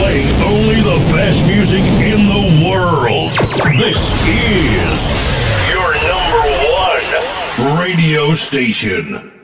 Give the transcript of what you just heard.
Playing only the best music in the world. This is your number one radio station.